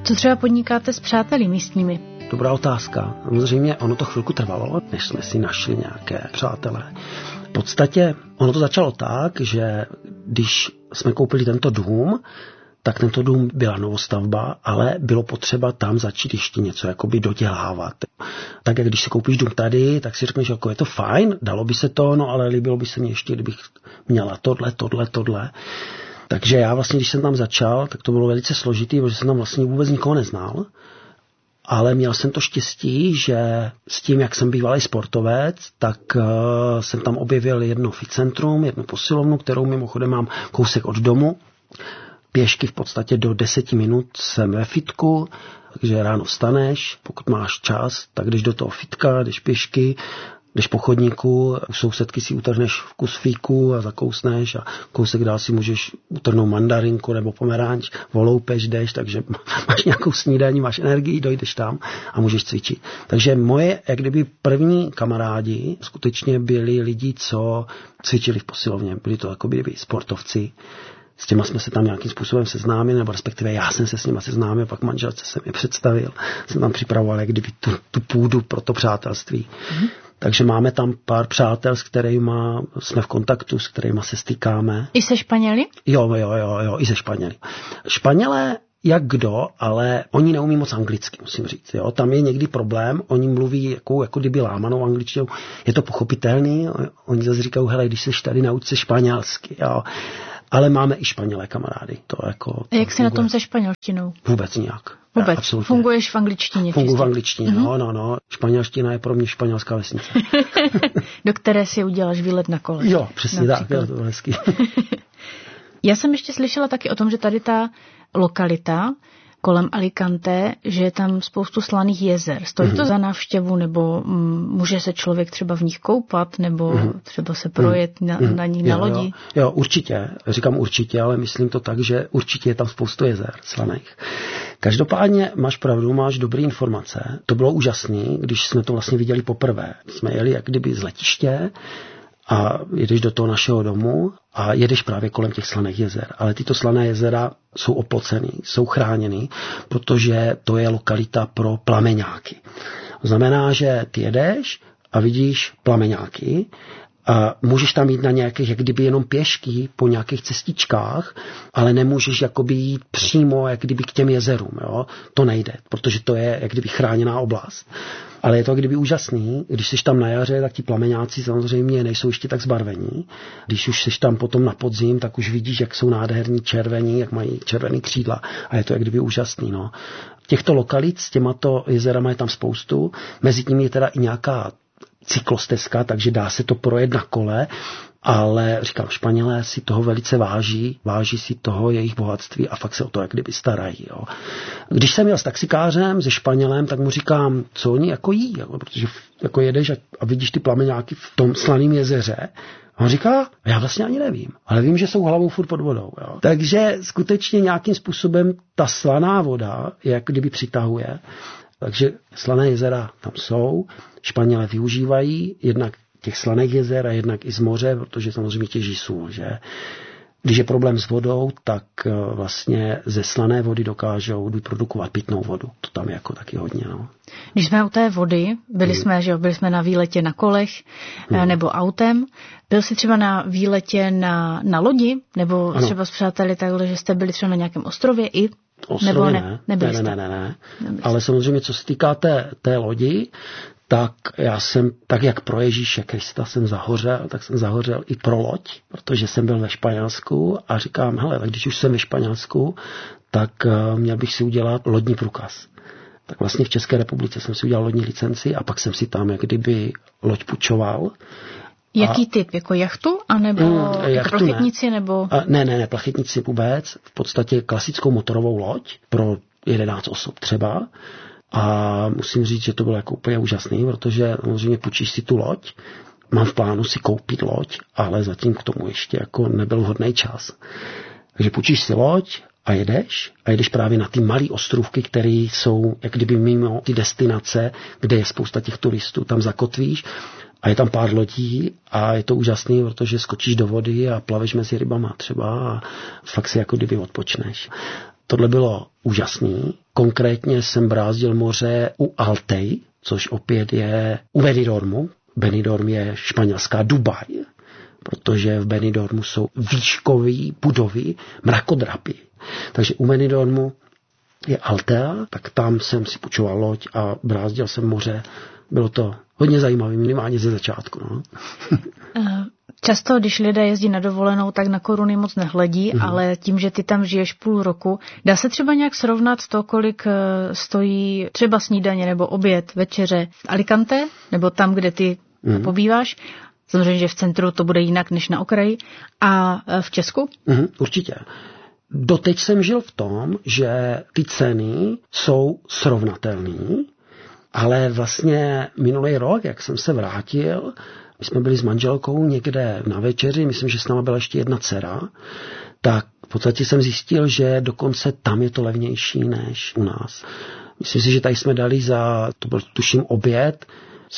Co třeba podnikáte s přáteli místními? Dobrá otázka. Samozřejmě ono to chvilku trvalo, než jsme si našli nějaké přátelé. V podstatě ono to začalo tak, že když jsme koupili tento dům, tak tento dům byla novostavba, ale bylo potřeba tam začít ještě něco jakoby dodělávat. Tak jak když si koupíš dům tady, tak si řekneš, jako je to fajn, dalo by se to, no ale líbilo by se mi ještě, kdybych měla tohle. Takže já vlastně, když jsem tam začal, tak to bylo velice složitý, protože jsem tam vlastně vůbec nikoho neznal. Ale měl jsem to štěstí, že s tím, jak jsem bývalý sportovec, tak jsem tam objevil jedno fitcentrum, jednu posilovnu, kterou mimochodem mám kousek od domu. Pěšky v podstatě do 10 minut jsem ve fitku, takže ráno vstaneš, pokud máš čas, tak jdeš do toho fitka, jdeš pěšky, jdeš po chodníku, u sousedky si utrhneš kus fíku a zakousneš a kousek dál si můžeš utrhnout mandarinku nebo pomeranč, voloupeš, jdeš, takže máš nějakou snídaní, máš energii, dojdeš tam a můžeš cvičit. Takže moje, jak kdyby první kamarádi skutečně byli lidi, co cvičili v posilovně, byli to jako kdyby sportovci. S těma jsme se tam nějakým způsobem seznámili, nebo respektive já jsem se s nima seznámil, pak manželce jsem je představil. Jsem tam připravoval jak kdyby tu půdu pro to přátelství. Mm-hmm. Takže máme tam pár přátel, s kterými jsme v kontaktu, s kterými se stýkáme. I se Španěli? Jo, i se Španěli. Španělé jak kdo, ale oni neumí moc anglicky, musím říct. Jo. Tam je někdy problém, oni mluví jako kdyby lámanou angličtinou. Je to pochopitelný, oni zase říkají, hele, když seš tady, nauč se španělsky. Jo. Ale máme i Španělé kamarády. A jak jsi na tom se španělštinou? Vůbec nijak. Vůbec? Absolutně. Funguješ v angličtině? Funguji v angličtině, no. Španělština je pro mě španělská vesnice. Do které si uděláš výlet na kole. Jo, přesně tak, jo, to bylo hezký. Já jsem ještě slyšela taky o tom, že tady ta lokalita kolem Alicante, že je tam spoustu slaných jezer. Stojí to za návštěvu, nebo může se člověk třeba v nich koupat, nebo třeba se projet na nich na lodi? Jo, určitě. Říkám určitě, ale myslím to tak, že určitě je tam spoustu jezer slaných. Každopádně máš pravdu, máš dobré informace. To bylo úžasný, když jsme to vlastně viděli poprvé. Jsme jeli jak kdyby z letiště a jedeš do toho našeho domu a jedeš právě kolem těch slaných jezer. Ale tyto slané jezera jsou oplocený, jsou chráněný, protože to je lokalita pro plameňáky. To znamená, že ty jedeš a vidíš plameňáky a můžeš tam jít na nějakých, jak kdyby jenom pěšky po nějakých cestičkách, ale nemůžeš jakoby jít přímo jak kdyby k těm jezerům. Jo? To nejde, protože to je jak kdyby chráněná oblast. Ale je to jak kdyby úžasný, když jsi tam na jaře, tak ti plameňáci samozřejmě nejsou ještě tak zbarvení. Když už jsi tam potom na podzim, tak už vidíš, jak jsou nádherní červení, jak mají červený křídla a je to jak kdyby úžasný. No. Těchto lokalit s těmato jezerama je tam spoustu, mezi nimi je teda i nějaká cyklostezka, takže dá se to projet na kole, ale říkám, Španělé si toho velice váží si toho jejich bohatství a fakt se o to jak kdyby starají. Jo. Když jsem jel s taxikářem, se Španělem, tak mu říkám, co oni jako jí, jo, protože jako jedeš a vidíš ty plameňáky v tom slaném jezeře. A on říká, já vlastně ani nevím, ale vím, že jsou hlavou furt pod vodou. Jo. Takže skutečně nějakým způsobem ta slaná voda jak kdyby přitahuje. Takže slané jezera tam jsou, Španělé využívají jednak těch slaných jezer a jednak i z moře, protože samozřejmě těží sůl, že? Když je problém s vodou, tak vlastně ze slané vody dokážou vyprodukovat pitnou vodu. To tam je jako taky hodně. No. Když jsme u té vody, byli jsme na výletě na kolech nebo autem. Byl jsi třeba na výletě na lodi? Nebo ano. Třeba s přáteli takhle, že jste byli třeba na nějakém ostrově i? Ostrově ne. Ale samozřejmě, co se týká té lodi, tak já jsem, tak jak pro Ježíše Krista jsem zahořel, tak jsem zahořel i pro loď, protože jsem byl ve Španělsku a říkám, hele, tak když už jsem ve Španělsku, tak měl bych si udělat lodní průkaz. Tak vlastně v České republice jsem si udělal lodní licenci a pak jsem si tam jak kdyby loď půjčoval. Jaký typ? Jako jachtu? A nebo jako plachetnici? Nebo... Ne, plachetnici vůbec. V podstatě klasickou motorovou loď pro 11 osob třeba. A musím říct, že to bylo jako úplně úžasný, protože samozřejmě půjčíš si tu loď. Mám v plánu si koupit loď, ale zatím k tomu ještě jako nebyl vhodný čas. Takže půjčíš si loď a jedeš právě na ty malé ostrůvky, které jsou jak kdyby mimo ty destinace, kde je spousta těch turistů, tam zakotvíš a je tam pár lodí a je to úžasný, protože skočíš do vody a plaveš mezi rybama třeba a fakt si jako kdyby odpočneš. Tohle bylo úžasný. Konkrétně jsem brázdil moře u Altej, což opět je u Benidormu. Benidorm je španělská Dubaj, protože v Benidormu jsou výškové budovy mrakodrapy. Takže u Benidormu je Altea, tak tam jsem si půjčoval loď a brázdil jsem moře. Bylo to hodně zajímavé, minimálně ze začátku. No. Často, když lidé jezdí na dovolenou, tak na koruny moc nehledí, ale tím, že ty tam žiješ půl roku, dá se třeba nějak srovnat to, kolik stojí třeba snídaně nebo oběd, večeře v Alicante, nebo tam, kde ty pobýváš? Samozřejmě, že v centru to bude jinak než na okraji. A v Česku? Určitě. Doteď jsem žil v tom, že ty ceny jsou srovnatelné, ale vlastně minulý rok, jak jsem se vrátil, my jsme byli s manželkou někde na večeři, myslím, že s náma byla ještě jedna dcera, tak v podstatě jsem zjistil, že dokonce tam je to levnější než u nás. Myslím si, že tady jsme dali za, to byl tuším oběd,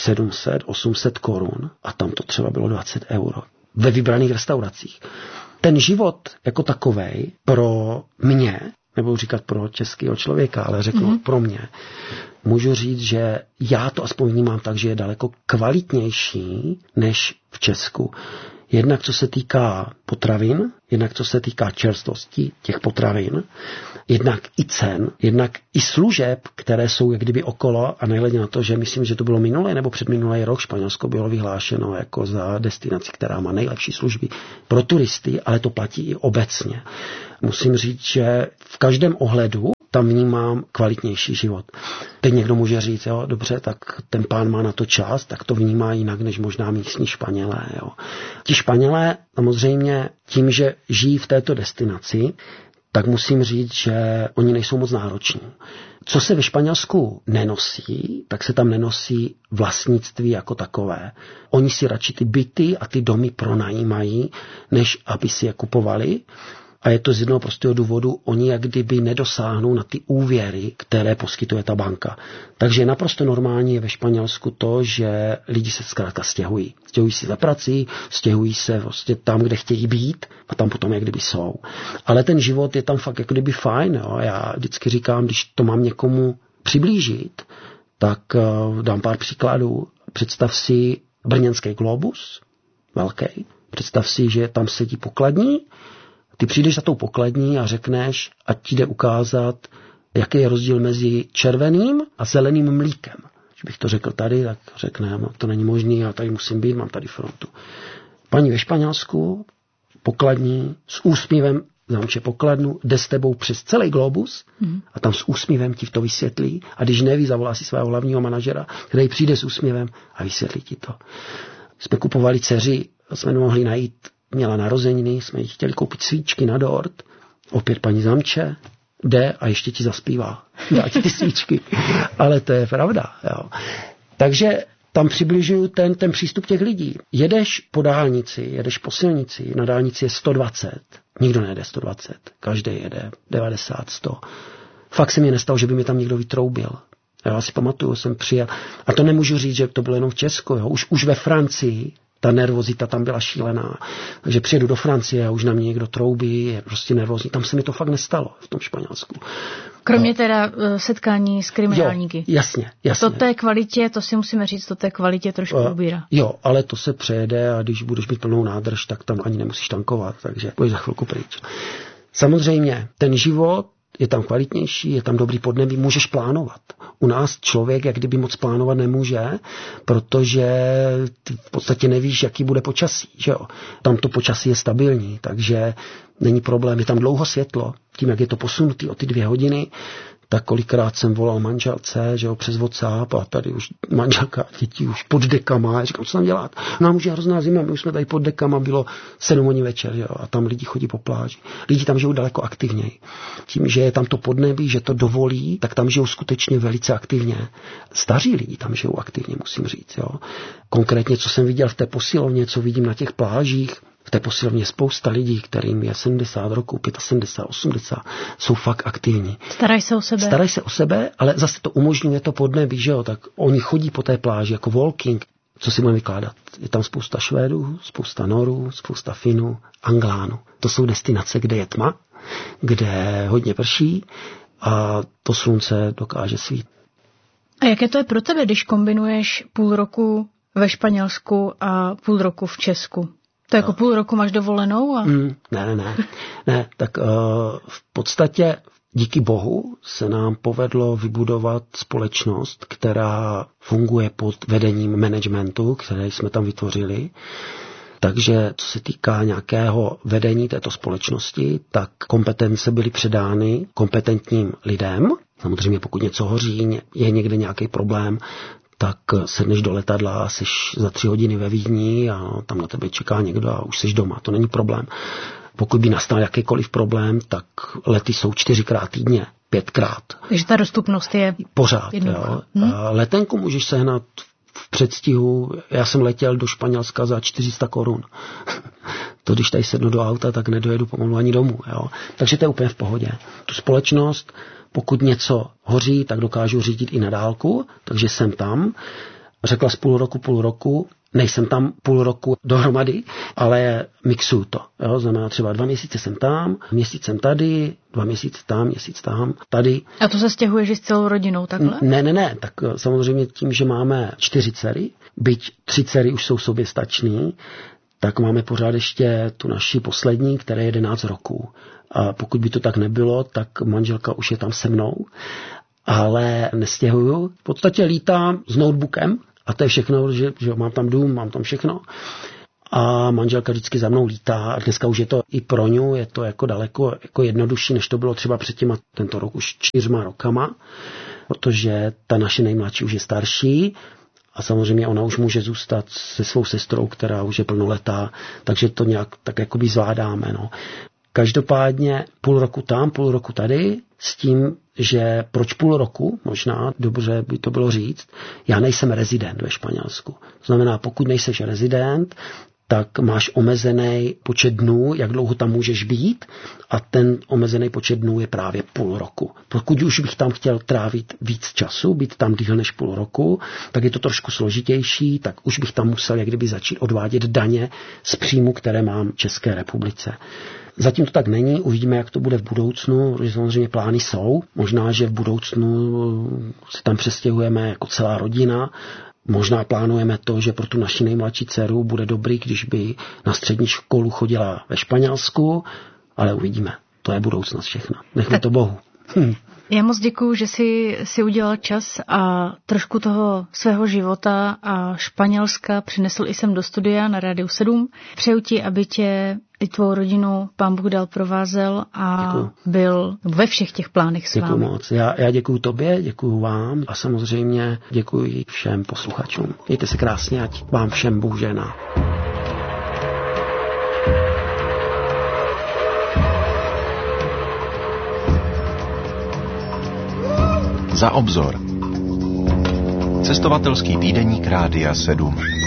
700-800 korun a tam to třeba bylo 20 euro ve vybraných restauracích. Ten život jako takovej pro mě, nebudu říkat pro českého člověka, ale řeknu pro mě, můžu říct, že já to aspoň vnímám tak, že je daleko kvalitnější než v Česku. Jednak co se týká potravin, jednak co se týká čerstvosti těch potravin, jednak i cen, jednak i služeb, které jsou jak kdyby okolo a nehledě na to, že myslím, že to bylo minulý nebo předminulý rok, Španělsko bylo vyhlášeno jako za destinaci, která má nejlepší služby pro turisty, ale to platí i obecně. Musím říct, že v každém ohledu tam vnímám kvalitnější život. Teď někdo může říct, jo, dobře, tak ten pán má na to čas, tak to vnímá jinak než možná místní Španělé. Jo. Ti Španělé samozřejmě tím, že žijí v této destinaci, tak musím říct, že oni nejsou moc nároční. Co se ve Španělsku nenosí, tak se tam nenosí vlastnictví jako takové. Oni si radši ty byty a ty domy pronajímají, než aby si je kupovali. A je to z jednoho prostého důvodu, oni jak kdyby nedosáhnou na ty úvěry, které poskytuje ta banka. Takže naprosto normální je ve Španělsku to, že lidi se zkrátka stěhují. Stěhují si za prací, stěhují se vlastně tam, kde chtějí být a tam potom jak kdyby jsou. Ale ten život je tam fakt jak kdyby fajn. Jo. Já vždycky říkám, když to mám někomu přiblížit, tak dám pár příkladů. Představ si brněnský Globus, velký. Představ si, že tam sedí pokladní. Ty přijdeš za tou pokladní a řekneš, ať ti jde ukázat, jaký je rozdíl mezi červeným a zeleným mlíkem. Když bych to řekl tady, tak řekne, no, to není možný, já tady musím být, mám tady frontu. Paní ve Španělsku, pokladní, s úsměvem zamče pokladnu, jde s tebou přes celý Globus a tam s úsměvem ti to vysvětlí a když neví, zavolá si svého hlavního manažera, který přijde s úsměvem a vysvětlí ti to. Jsme kupovali dceři, jsme nemohli najít, měla narozeniny, jsme jí chtěli koupit svíčky na dort, opět paní zamče, jde a ještě ti zaspívá. Dá ti ty svíčky. Ale to je pravda. Jo. Takže tam přibližuju ten přístup těch lidí. Jedeš po dálnici, jedeš po silnici, na dálnici je 120. Nikdo nejede 120. Každý jede 90, 100. Fakt se mi nestalo, že by mi tam někdo vytroubil. Já si pamatuju, jsem přijel. A to nemůžu říct, že to bylo jenom v Česku. Jo. Už ve Francii ta nervozita tam byla šílená. Takže přijedu do Francie a už na mě někdo troubí, je prostě nervózní. Tam se mi to fakt nestalo v tom Španělsku. Kromě teda setkání s kriminálníky. Jo, jasně. To té kvalitě, to si musíme říct, to té kvalitě trošku ubírá. Jo, ale to se přejede a když budeš mít plnou nádrž, tak tam ani nemusíš tankovat, takže pojď za chvilku pryč. Samozřejmě, ten život je tam kvalitnější, je tam dobrý podnebí, můžeš plánovat. U nás člověk jak kdyby moc plánovat nemůže, protože ty v podstatě nevíš, jaký bude počasí. Že jo? Tam to počasí je stabilní, takže není problém. Je tam dlouho světlo, tím, jak je to posunutý o ty 2 hodiny, tak kolikrát jsem volal manželce, že jo, přes WhatsApp a tady už manželka a děti už pod dekama. Já říkám, co tam dělat? No, už je hrozná zima, my už jsme tady pod dekama, bylo 7 hodin večer, že jo, a tam lidi chodí po pláži. Lidi tam žijou daleko aktivněji. Tím, že je tam to podnebí, že to dovolí, tak tam žijou skutečně velice aktivně. Staří lidi tam žijou aktivně, musím říct, jo. Konkrétně, co jsem viděl v té posilovně, co vidím na těch plážích, v té posilovně spousta lidí, kterým je 70 roků, 75, 80, jsou fakt aktivní. Starají se o sebe. Starají se o sebe, ale zase to umožňuje to podnebí, že jo, tak oni chodí po té pláži jako walking. Co si budeme vykládat? Je tam spousta Švédů, spousta Norů, spousta Finů, Anglánů. To jsou destinace, kde je tma, kde hodně prší a to slunce dokáže svítit. A jaké to je pro tebe, když kombinuješ půl roku ve Španělsku a půl roku v Česku? To jako půl roku máš dovolenou? A... Ne, tak v podstatě díky bohu se nám povedlo vybudovat společnost, která funguje pod vedením managementu, které jsme tam vytvořili. Takže co se týká nějakého vedení této společnosti, tak kompetence byly předány kompetentním lidem. Samozřejmě pokud něco hoří, je někde nějaký problém, tak sedneš do letadla a jsi za 3 hodiny ve Vídni a tam na tebe čeká někdo a už jsi doma. To není problém. Pokud by nastal jakýkoliv problém, tak lety jsou 4x týdně, 5x. Takže ta dostupnost je pořád. Jo. Letenku můžeš sehnat v předstihu. Já jsem letěl do Španělska za 400 korun. To když tady sednu do auta, tak nedojedu pomalu ani domů. Jo. Takže to je úplně v pohodě. Tu společnost, pokud něco hoří, tak dokážu řídit i na dálku, takže jsem tam. Řekla z půl roku, nejsem tam půl roku dohromady, ale mixuju to. Jo? Znamená třeba 2 měsíce jsem tam, měsíc jsem tady, 2 měsíce tam, měsíc tam, tady. A to se stěhuješ s celou rodinou takhle? Ne, tak samozřejmě tím, že máme 4 dcery, byť 3 dcery už jsou soběstačný, tak máme pořád ještě tu naši poslední, která je 11 roků. A pokud by to tak nebylo, tak manželka už je tam se mnou, ale nestěhuju. V podstatě lítám s notebookem a to je všechno, že mám tam dům, mám tam všechno. A manželka vždycky za mnou lítá a dneska už je to i pro ňu, je to jako daleko jako jednodušší, než to bylo třeba před tento rok už 4 rokama, protože ta naše nejmladší už je starší. A samozřejmě ona už může zůstat se svou sestrou, která už je plnoletá, takže to nějak tak jakoby zvládáme. No. Každopádně půl roku tam, půl roku tady, s tím, že proč půl roku, možná dobře by to bylo říct, já nejsem rezident ve Španělsku. To znamená, pokud nejseš rezident, tak máš omezený počet dnů, jak dlouho tam můžeš být a ten omezený počet dnů je právě půl roku. Pokud už bych tam chtěl trávit víc času, být tam díl než půl roku, tak je to trošku složitější, tak už bych tam musel jak kdyby začít odvádět daně z příjmu, které mám v České republice. Zatím to tak není, uvidíme, jak to bude v budoucnu, protože samozřejmě plány jsou. Možná, že v budoucnu se tam přestěhujeme jako celá rodina. Možná plánujeme to, že pro tu naši nejmladší dceru bude dobrý, když by na střední školu chodila ve Španělsku, ale uvidíme. To je budoucnost všechno. Nechme to Bohu. Já moc děkuju, že jsi si udělal čas a trošku toho svého života a Španělska přinesl i sem do studia na Rádiu 7. Přeju ti, aby tě i tvou rodinu Pán Bůh dál provázel a byl ve všech těch plánech s vámi. Děkuju moc. Já děkuju tobě, děkuju vám a samozřejmě děkuji všem posluchačům. Mějte se krásně, ať vám všem Bůh žehná. Za obzor. Cestovatelský týdeník Rádia 7.